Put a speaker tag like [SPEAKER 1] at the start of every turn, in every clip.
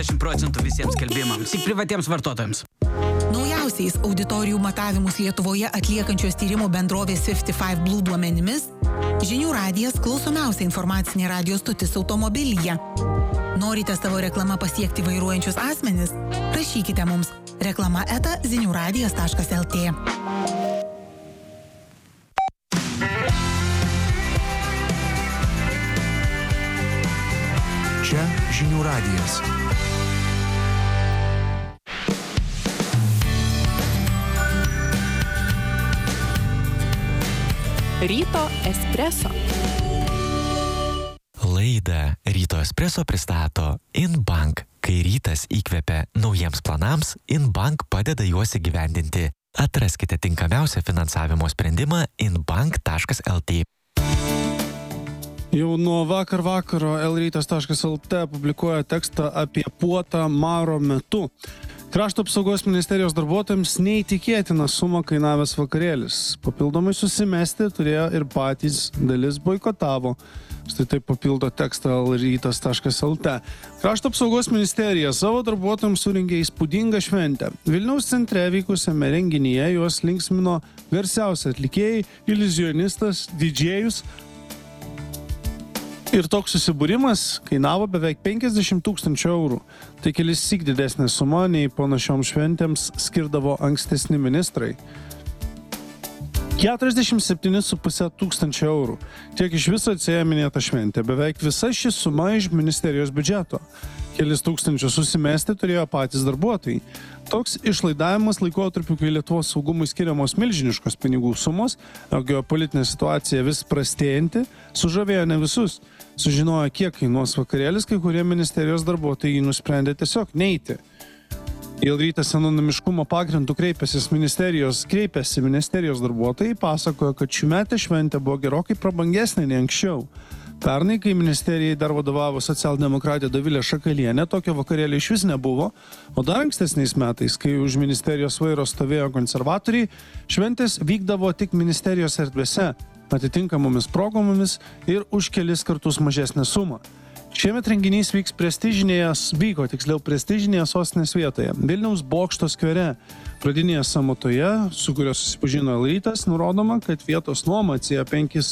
[SPEAKER 1] 50% visiems skelbimams, tik privatiems vartotojams.
[SPEAKER 2] Naujausiais auditorijų matavimus Lietuvoje atliekančios tyrimo bendrovės 55 Blue duomenimis, Žinių radijas klausomiausia informacinė radijo stotis automobilyje. Norite savo reklamą pasiekti vairuojančius asmenis? Rašykite mums reklama@ziniuradijas.lt.
[SPEAKER 3] Čia Žinių radijas.
[SPEAKER 4] Ryto espreso.
[SPEAKER 5] Laidą Ryto espreso pristato InBank. Kai rytas įkvepia naujiems planams, InBank padeda juos įgyvendinti. Atraskite tinkamiausią finansavimo sprendimą inbank.lt.
[SPEAKER 6] Jau nuo vakaro lrytas.lt publikuoja tekstą apie puotą maro metu. Krašto apsaugos ministerijos darbuotojams neįtikėtina suma kainavęs vakarėlis. Papildomai susimesti turėjo ir patys, dalis boikotavo. Štai taip papildo tekstą lrytas.lt. Krašto apsaugos ministerija savo darbuotojams surengė įspūdingą šventę. Vilniaus centre vykusiame renginyje juos linksmino garsiausi atlikėjai, iliuzionistas, didžėjus. Ir toks susibūrimas kainavo beveik 50 000 eurų. Tai kelissyk didesnė suma nei panašioms šventėms skirdavo ankstesni ministrai. 47,5 tūkstančio eurų. Tiek iš viso atsiėjo minėta šventė. Beveik visa ši suma iš ministerijos biudžeto. Kelis tūkstančius susimesti turėjo patys darbuotojai. Toks išlaidavimas laikotarpiu, kai Lietuvos saugumui skiriamos milžiniškos pinigų sumos, o geopolitinė situacija vis prastėjanti, sužavėjo ne visus. Sužinojo, kiek kainuos vakarėlis, kai kurie ministerijos darbuotojai nusprendė tiesiog neiti. Dėl rytas anonimiškumo pagrindų kreipėsi ministerijos darbuotojai, pasakojo, kad šiųmetė šventė buvo gerokai prabangesnė nei anksčiau. Pernai, kai ministerijai dar vadovavo socialdemokratė Dovilė Šakalienė, tokio vakarėlio iš vis nebuvo, o dar ankstesniais metais, kai už ministerijos vairo stovėjo konservatoriai, šventės vykdavo tik ministerijos erdvėse, atitinkamomis progomomis ir už kelis kartus mažesnę sumą. Šiemet renginys vyko prestižinėje sostinės vietoje, Vilniaus Bokšto skvere. Pradinėje sąmatoje, su kurio susipažino Rytas, nurodoma, kad vietos nuoma atsėjo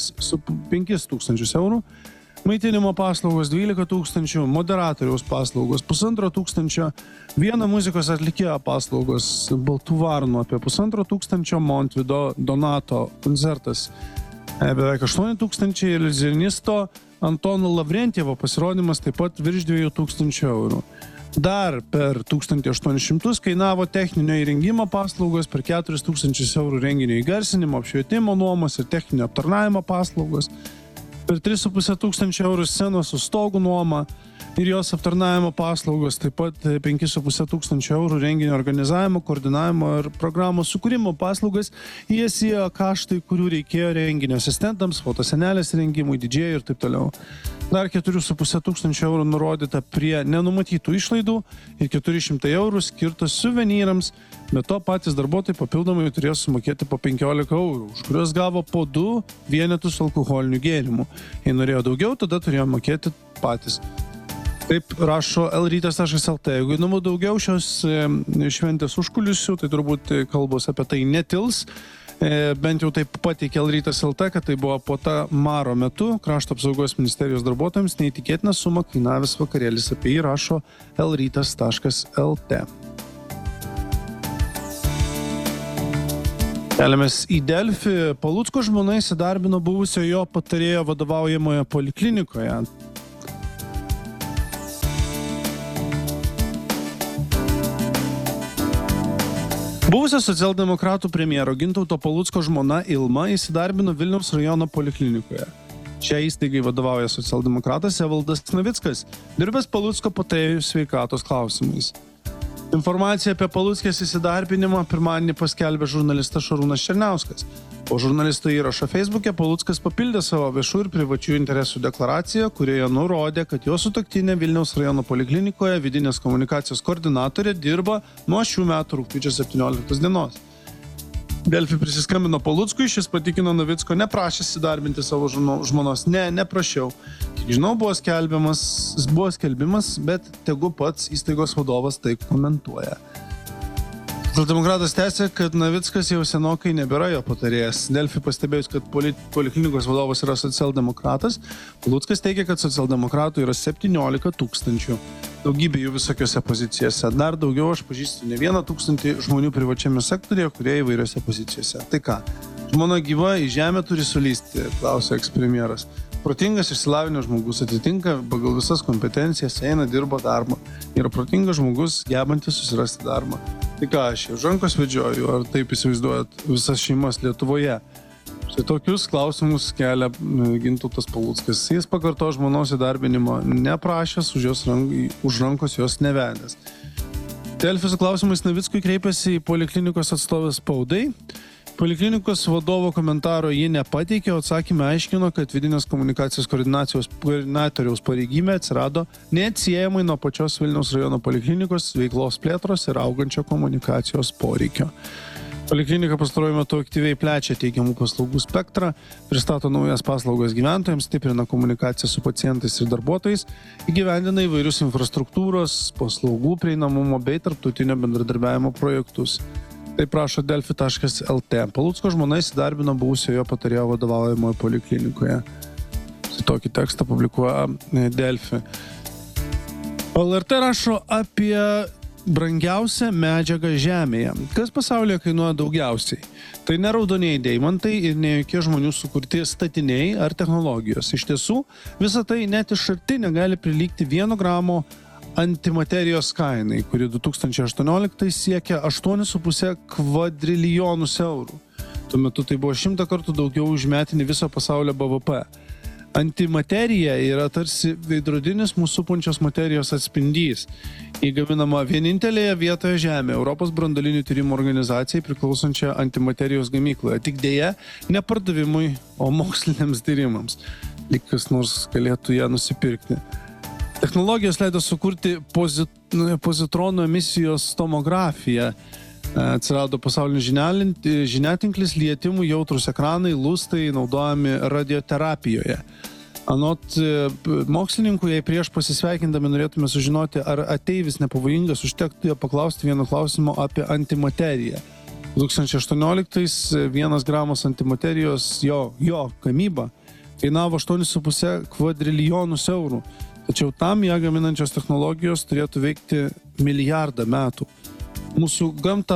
[SPEAKER 6] 5 tūkstančius eurų, maitinimo paslaugos 12 tūkstančių, moderatoriaus paslaugos 1,5 tūkstančio, vieno muzikos atlikėjo paslaugos Baltų varnų apie 1,5 tūkstančio, Montvido Donato koncertas beveik 8 tūkstančiai, iliuzionisto Antono Lavrentjevo pasirodymas taip pat virš 2 tūkstančių eurų. Dar per 1800 kainavo techninio įrengimo paslaugos, per 4 tūkstančius eurų renginio įgarsinimo, apšvietimo nuomos ir techninio aptarnavimo paslaugos, per 3,5 tūkstančio eurų scenos su stogų nuoma ir jos aptarnavimo paslaugos, taip pat 5,5 tūkstančio eurų renginio organizavimo, koordinavimo ir programos sukūrimo paslaugas, jas įėjo kaštai, kurių reikėjo renginio asistentams, fotosenelės rengimui, didžėjai ir taip toliau. Dar 4,5 tūkstančio eurų nurodyta prie nenumatytų išlaidų ir 400 eurų skirtos suvenyrams, bet to patys darbuotojai papildomai turėjo sumokėti po 15 eurų, už kurios gavo po 2 vienetus alkoholinių gėrimų. Jei norėjo daugiau, tada turėjo mokėti patys. Taip rašo lrytas.lt. Jeigu įdomu daugiau šios šventės užkulisių, tai turbūt kalbos apie tai netils. Bent jau taip pateikė lrytas.lt, kad tai buvo puota maro metu Krašto apsaugos ministerijos darbuotojams neįtikėtina suma kainavęs vakarėlis. Apie jį rašo lrytas.lt. Keliamės į Delfį. Palucko žmona įsidarbino buvusio jo patarėjo vadovaujamoje poliklinikoje. Buvusio socialdemokratų premjero Gintauto Palucko žmona Ilma įsidarbino Vilniaus rajono poliklinikoje. Šiai įstaigai vadovauja socialdemokratas Evaldas Navickas, dirbęs Palucko patarėjų sveikatos klausimais. Informaciją apie Paluckės įsidarbinimą pirmadienį paskelbė žurnalistas Šarūnas Černiauskas. Po žurnalisto įrašo Facebook'e Paluckas papildė savo viešų ir privačių interesų deklaraciją, kurioje nurodė, kad jo sutuoktinė Vilniaus rajono poliklinikoje vidinės komunikacijos koordinatorė dirba nuo šių metų rugpjūčio 17 dienos. Delfi prisiskambino Paluckui, šis patikino Navicko neprašęs įdarbinti savo žmonos. Neprašiau. Kiek žinau, buvo skelbimas, bet tegu pats įstaigos vadovas tai komentuoja. Socialdemokratas tęsė, kad Navickas jau senokai nebėra jo patarėjas. Delfi pastebėjus, kad poliklinikos vadovas yra socialdemokratas, Paluckas teigia, kad socialdemokratų yra 17 000. Daugybė jų visokiose pozicijose. Dar daugiau aš pažįstu ne 1 000 žmonių privačiame sektorėje, kurie įvairiose pozicijose. Tai ką? Žmona gyva į žemę turi sulysti, klausė ekspremjeras. Protingas išsilavinęs žmogus atitinka pagal visas kompetencijas, eina, dirba darbą. Yra protingas žmogus, gebantis susirasti darbą. Tai ką, aš už rankos vedžioju, ar taip įsivaizduojat visas šeimas Lietuvoje? Štai tokius klausimus kelia Gintautas Paluckas. Jis pakarto žmonos įdarbinimo neprašęs, už rankos jos nevedęs. Delfi su klausimais Navickui kreipėsi į poliklinikos atstovės spaudai. Poliklinikos vadovo komentaro ji nepateikė, o atsakymę aiškino, kad vidinės komunikacijos koordinatoriaus pareigybė atsirado neatsiejamai nuo pačios Vilniaus rajono poliklinikos veiklos plėtros ir augančio komunikacijos poreikio. Poliklinika pastaruoju metu aktyviai plečia teikiamų paslaugų spektrą, pristato naujas paslaugas gyventojams, stiprina komunikaciją su pacientais ir darbuotojais, įgyvendina įvairius infrastruktūros, paslaugų prieinamumo bei tarptautinio bendradarbiavimo projektus. Tai prašo Delfi.lt. Palucko žmona įsidarbino buvusiojo patarėjo vadovaujamoje poliklinikoje. Tokį tekstą publikuoja Delfi. LRT rašo apie brangiausią medžiagą Žemėje. Kas pasaulyje kainuoja daugiausiai? Tai ne raudonieji deimantai ir ne jokie žmonių sukurti statiniai ar technologijos. Iš tiesų, visa tai net iš arti negali prilygti 1 gramo antimaterijos kainai, kuri 2018 siekia 8,5 kvadrilijonus eurų. Tuo metu tai buvo 100 kartų daugiau už metinį viso pasaulio BVP. Antimaterija yra tarsi veidrodinis mūsų supančios materijos atspindys. Įgaminama vienintelėje vietoje Žemėje, Europos branduolinių tyrimų organizacijai priklausančia antimaterijos gamykloje. Tik dėja, ne pardavimui, o moksliniams tyrimams. Lyg kas nors galėtų ją nusipirkti. Technologijos leido sukurti pozitronų emisijos tomografiją. Atsirado pasaulinis žiniatinklis, lietimų jautrus ekranai, lustai naudojami radioterapijoje. Anot mokslininkų, jei prieš pasisveikindami norėtume sužinoti, ar ateivis nepavojingas, užtektų paklausti vieno klausimo apie antimateriją. 2018 1 gramas antimaterijos, jo gamyba, kainavo 8,5 kvadrilijonus eurų. Tačiau tam ją gaminančios technologijos turėtų veikti milijardą metų. Mūsų gamtą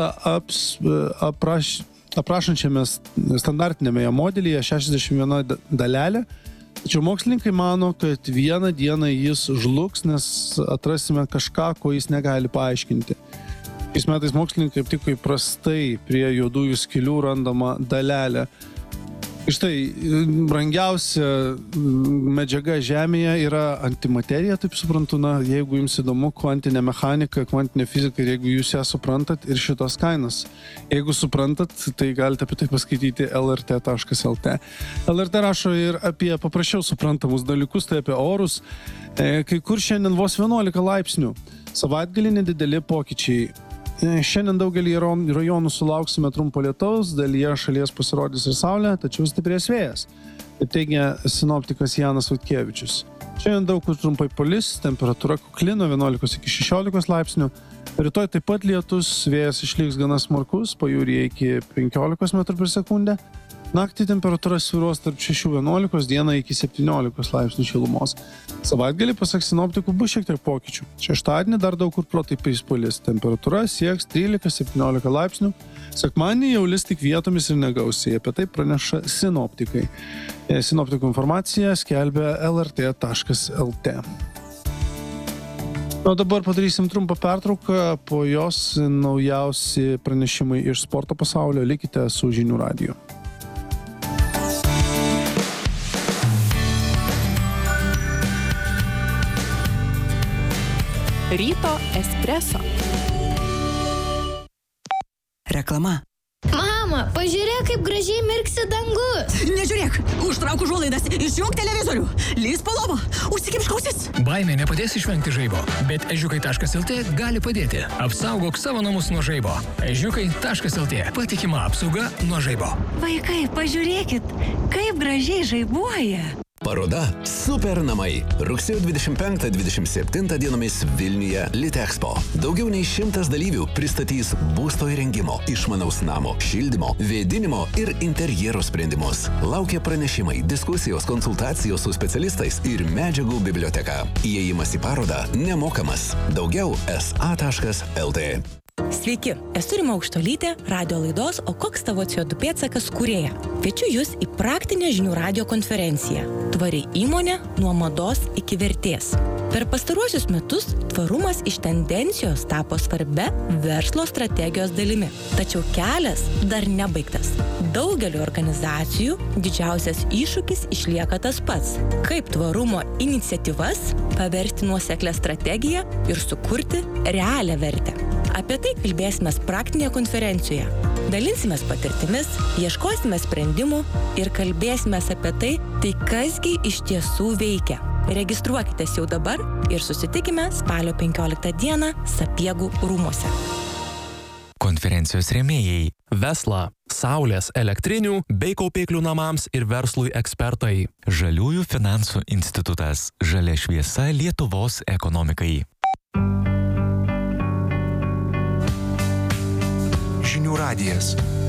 [SPEAKER 6] aprašančiame standartinėme modelyje 61 dalelė, tačiau mokslininkai mano, kad vieną dieną jis žlugs, nes atrasime kažką, ko jis negali paaiškinti. Šiais metais mokslininkai aptiko įprastai prie juodųjų skylių randamą dalelę. Štai, brangiausia medžiaga Žemėje yra antimaterija, taip suprantu, jeigu jums įdomu kvantinė mechanika, kvantinė fizika, ir jeigu jūs ją suprantat ir šitos kainos. Jeigu suprantat, tai galite apie tai paskaityti lrt.lt. LRT rašo ir apie paprasčiau suprantamus dalykus, tai apie orus. Kai kur šiandien vos 11 laipsnių. Savaitgalį nedideli pokyčiai. Šiandien daugelį rajonų sulauksime trumpo lietaus, dalyje šalies pasirodys ir saulė, tačiau stiprės vėjas. Taip teigia sinoptikas Janas Vaitkevičius. Šiandien daug kur trumpai palis, temperatūra kukli nuo 11 iki 16 laipsnių. Rytoj taip pat lietus, vėjas išliks gana smarkus, pajūryje iki 15 m/s. Naktį temperatūra svyruos tarp 6-11, dieną iki 17 laipsnių šilumos. Savaitgalį, pasak sinoptikų, bus šiek tiek pokyčių. Šeštadienį dar daug kur protarpiais palis. Temperatūra sieks 13-17 laipsnių. Sekmadienį jau lis tik vietomis ir negausiai. Apie tai praneša sinoptikai. Sinoptikų informaciją skelbia lrt.lt. O dabar padarysim trumpą pertrauką, po jos naujausi pranešimai iš sporto pasaulio. Likite su Žinių radiju.
[SPEAKER 4] Ryto espreso.
[SPEAKER 2] Reklama.
[SPEAKER 7] Mama, Mama, pažiūrėk, kaip gražiai mirksi dangus.
[SPEAKER 8] Nežiūrėk, užtrauk užuolaidas, išjunk televizorių, lįs po lovą, užsikimšk ausis.
[SPEAKER 9] Baimė nepadės išvengti žaibo, bet ežiukai.lt gali padėti. Apsaugok savo namus nuo žaibo. Ežiukai.lt. Patikima apsauga nuo žaibo.
[SPEAKER 8] Vaikai, pažiūrėkit, kaip gražiai žaibuoja.
[SPEAKER 10] Paroda Super namai. Rugsėjo 25-27 dienomis Vilniuje Litexpo. Daugiau nei 100 dalyvių pristatys būsto įrengimo, išmanaus namo, šildymo, vėdinimo ir interjero sprendimus. Laukia pranešimai, diskusijos, konsultacijos su specialistais ir medžiagų biblioteka. Įėjimas į parodą nemokamas. Daugiau sa.lt.
[SPEAKER 11] Sveiki, esu Rima Aukštolytė, radio laidos O koks tavo CO2 pėdsakas kūrėja. Kviečiu jūs į praktinę žinių radio konferenciją. Tvari įmonė nuo mados iki vertės. Per pastaruosius metus tvarumas iš tendencijos tapo svarbia verslo strategijos dalimi. Tačiau kelias dar nebaigtas. Daugeliu organizacijų didžiausias iššūkis išlieka tas pats. Kaip tvarumo iniciatyvas paversti nuoseklią strategiją ir sukurti realią vertę. Apie tai kalbėsime praktinėje konferencijoje. Dalinsimės patirtimis, ieškosime sprendimų ir kalbėsime apie tai kasgi iš tiesų veikia. Registruokitės jau dabar ir susitikime spalio 15 dieną Sapiegų rūmuose.
[SPEAKER 5] Konferencijos rėmėjai.
[SPEAKER 9] Vesla, saulės, elektrinių bei kaupiklių namams ir verslui ekspertai.
[SPEAKER 5] Žaliųjų finansų institutas. Žalia šviesa Lietuvos ekonomikai.
[SPEAKER 3] Žinių radijas.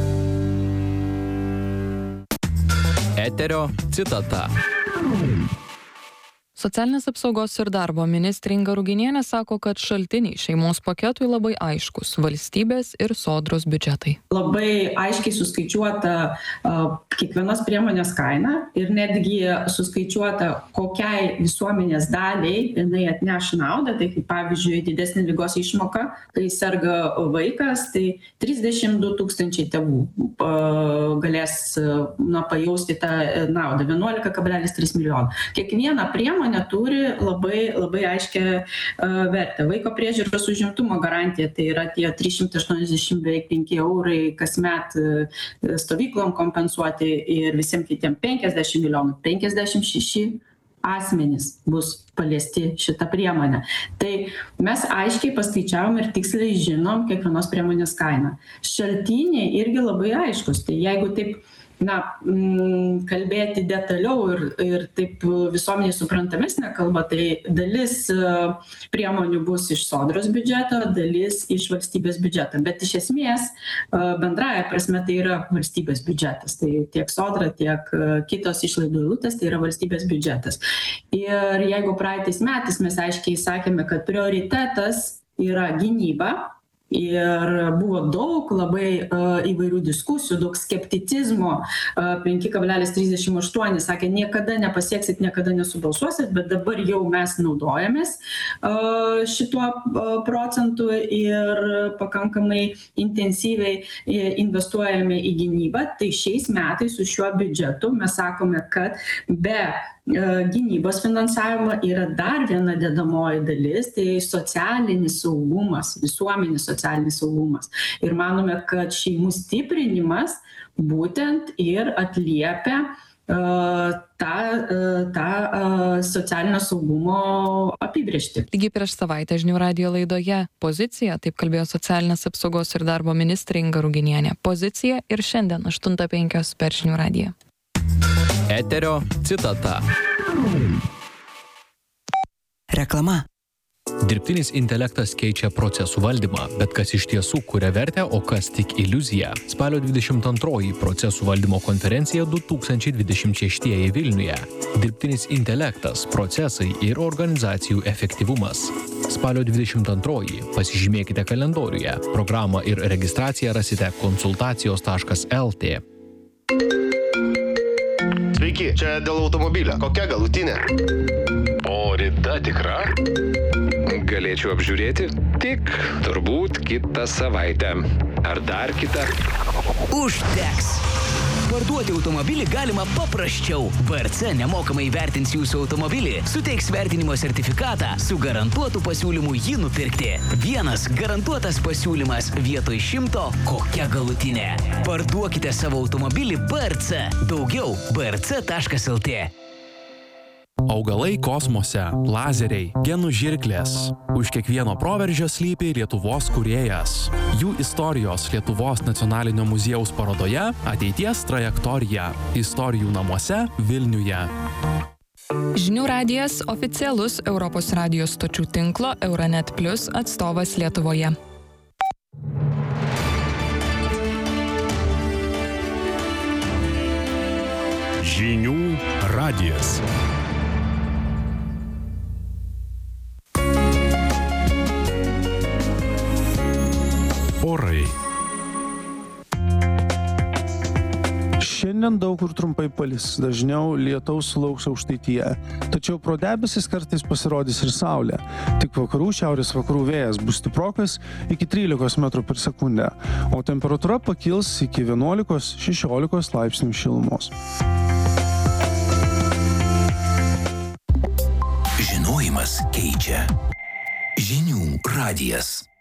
[SPEAKER 12] Eterio citata.
[SPEAKER 4] Socialinės apsaugos ir darbo ministrė Inga Ruginienė sako, kad šaltiniai šeimos paketui labai aiškus – valstybės ir sodros biudžetai.
[SPEAKER 13] Labai aiškiai suskaičiuota kiekvienos priemonės kaina ir netgi suskaičiuota, kokiai visuomenės daliai jinai atneš naudą. Tai kaip pavyzdžiui, didesnė ligos išmoka, kai serga vaikas, tai 32 000 tėvų galės pajausti tą naudą, 11,3 milijonų. Kiekviena priemonė turi labai aiškią vertę. Vaiko priežiūros užimtumo garantija, tai yra tie 385 eurai kasmet stovyklom kompensuoti ir visiems kitiem 50 milijonų, 56 asmenys bus paliesti šitą priemonę. Tai mes aiškiai paskaičiavom ir tiksliai žinom kiekvienos priemonės kainą. Šaltiniai irgi labai aiškus. Tai jeigu taip kalbėti detaliau ir taip visuomeniai suprantamesnė kalba, tai dalis priemonių bus iš sodros biudžeto, dalis iš valstybės biudžeto. Bet iš esmės, bendraja prasme, tai yra valstybės biudžetas. Tai tiek sodra, tiek kitos išlaidų eilutės, tai yra valstybės biudžetas. Ir jeigu praeitais metais mes aiškiai sakėme, kad prioritetas yra gynyba, ir buvo daug labai įvairių diskusijų, daug skepticizmo, 5,38 sakė, niekada nepasieksit, niekada nesubalsuosit, bet dabar jau mes naudojamės šituo procentu ir pakankamai intensyviai investuojame į gynybą. Tai šiais metais su šiuo biudžetu mes sakome, kad be gynybos finansavimo yra dar viena dedamoji dalis, tai socialinis saugumas, visuomenės socialinis saugumas. Ir manome, kad šeimų stiprinimas būtent ir atliepia tą socialinio saugumo apibrėžtį.
[SPEAKER 4] Lygiai prieš savaitę žinių radijo laidoje Pozicija, taip kalbėjo socialinės apsaugos ir darbo ministrė Inga Ruginienė. Pozicija ir šiandien 8:05 per žinių radiją.
[SPEAKER 12] Eterio citata.
[SPEAKER 8] Reklama.
[SPEAKER 9] Dirbtinis intelektas keičia procesų valdymą, bet kas iš tiesų kuria vertę, o kas tik iliuzija. Spalio 22 procesų valdymo konferencija 2026 Vilniuje. Dirbtinis intelektas, procesai ir organizacijų efektyvumas. Spalio 22 pasižymėkite kalendoriuje. Programą ir registraciją rasite konsultacijos.lt.
[SPEAKER 14] Sveiki, čia dėl automobilio. Kokia galutinė?
[SPEAKER 15] O rida tikra? Galėčiau apžiūrėti? Tik turbūt kitą savaitę. Ar dar kitą?
[SPEAKER 8] Užteks.
[SPEAKER 1] Parduoti automobilį galima paprasčiau. BRC nemokamai vertins jūsų automobilį, suteiks vertinimo sertifikatą su garantuotu pasiūlymu jį nupirkti. Vienas garantuotas pasiūlymas vietoj 100, kokia galutinė. Parduokite savo automobilį BRC. Daugiau brc.lt.
[SPEAKER 16] Augalai kosmose, lazeriai, genų žirklės. Už kiekvieno proveržio slypi Lietuvos kūrėjas. Jų istorijos Lietuvos nacionalinio muziejaus parodoje Ateities trajektorija. Istorijų namuose Vilniuje.
[SPEAKER 4] Žinių radijas oficialus Europos radijos stočių tinklo Euronet Plus atstovas Lietuvoje.
[SPEAKER 17] Žinių radijas. Orai.
[SPEAKER 6] Šiandien daug kur trumpai palis, dažniau lietaus sulauks Aukštaitija. Tačiau pro debesis kartais pasirodys ir saulė. Tik vakarų šiaurės vakarų vėjas bus stiprokas iki 13 m/s, o temperatūra pakils iki 11-16 laipsnių šilumos.
[SPEAKER 10] Žinojimas keičia. Žinių radijas.